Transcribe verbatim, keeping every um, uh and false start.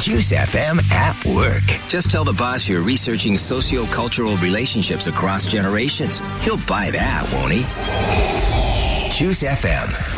Juice F M at work. Just tell the boss you're researching socio-cultural relationships across generations. He'll buy that, won't he? Juice F M.